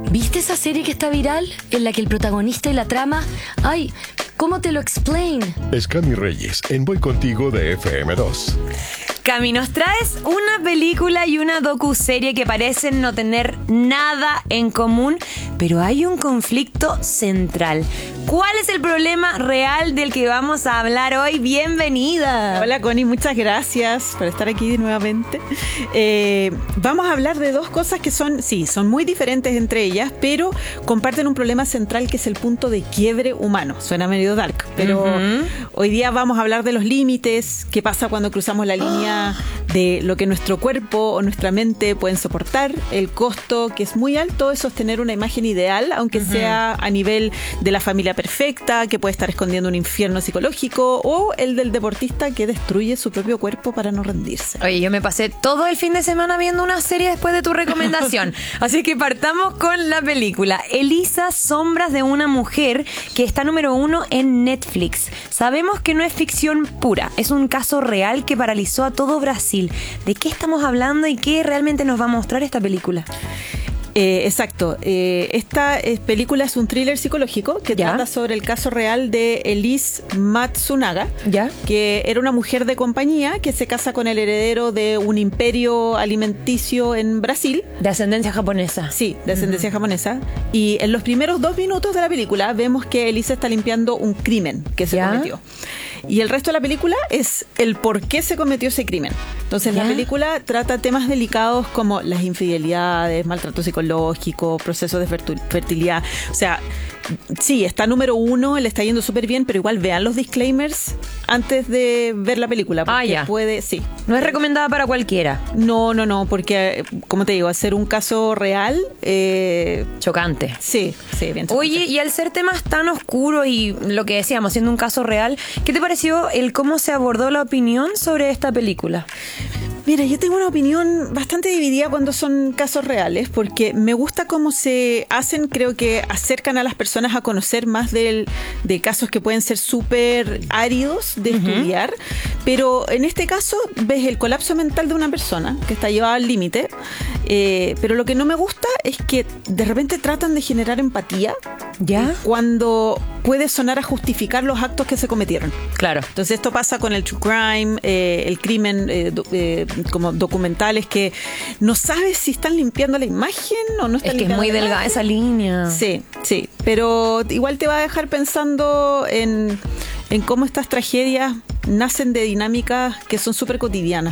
¿Viste esa serie que está viral? En la que el protagonista y la trama... ¡Ay! ¿Cómo te lo explain? Es Cami Reyes, en Voy Contigo de FM2. Cami, nos traes una película y una docuserie que parecen no tener nada en común, pero hay un conflicto central. ¿Cuál es el problema real del que vamos a hablar hoy? Bienvenida. Hola Connie, muchas gracias por estar aquí nuevamente. Vamos a hablar de dos cosas que son muy diferentes entre ellas, pero comparten un problema central que es el punto de quiebre humano. Suena medio dark, pero hoy día vamos a hablar de los límites, qué pasa cuando cruzamos la línea de lo que nuestro cuerpo o nuestra mente pueden soportar, el costo que es muy alto de sostener una imagen ideal, aunque sea a nivel de la familia perfecta, que puede estar escondiendo un infierno psicológico, o el del deportista que destruye su propio cuerpo para no rendirse. Oye, yo me pasé todo el fin de semana viendo una serie después de tu recomendación. Así que partamos con la película. Elisa, Sombras de una mujer, que está número 1 en Netflix. Sabemos que no es ficción pura, es un caso real que paralizó a todo Brasil. ¿De qué estamos hablando y qué realmente nos va a mostrar esta película? Exacto. Esta película es un thriller psicológico que trata sobre el caso real de Elise Matsunaga, que era una mujer de compañía que se casa con el heredero de un imperio alimenticio en Brasil. De ascendencia japonesa. Sí, de ascendencia japonesa. Y en los primeros 2 minutos de la película vemos que Elise está limpiando un crimen que se cometió. Y el resto de la película es el por qué se cometió ese crimen. Entonces la película trata temas delicados como las infidelidades, maltrato psicológico, procesos de fertilidad. O sea, sí, está número 1, le está yendo súper bien, pero igual vean los disclaimers antes de ver la película. Porque no es recomendada para cualquiera. No, porque, como te digo, hacer un caso real... chocante. Sí, bien chocante. Oye, y al ser temas tan oscuros y lo que decíamos, siendo un caso real, ¿qué te pareció el cómo se abordó la opinión sobre esta película? Mira, yo tengo una opinión bastante dividida cuando son casos reales, porque me gusta cómo se hacen, creo que acercan a las personas a conocer más de casos que pueden ser súper áridos de estudiar, pero en este caso ves el colapso mental de una persona que está llevada al límite, pero lo que no me gusta es que de repente tratan de generar empatía cuando puede sonar a justificar los actos que se cometieron. Claro. Entonces esto pasa con el true crime, el crimen, como documentales que no sabes si están limpiando la imagen o no están limpiando. Es que es muy delgada esa línea. Sí, pero igual te va a dejar pensando en cómo estas tragedias nacen de dinámicas que son súper cotidianas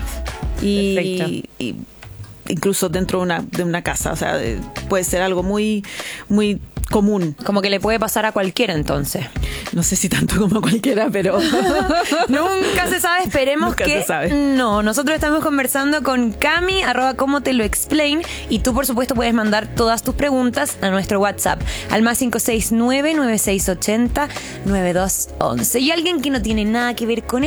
y incluso dentro de una casa. O sea, puede ser algo muy, muy común. Como que le puede pasar a cualquiera entonces. No sé si tanto como a cualquiera, pero... Nunca se sabe, esperemos Nunca que se sabe. No. Nosotros estamos conversando con Cami, @como te lo explain, y tú por supuesto puedes mandar todas tus preguntas a nuestro WhatsApp, al más 569-9680-9211. Y alguien que no tiene nada que ver con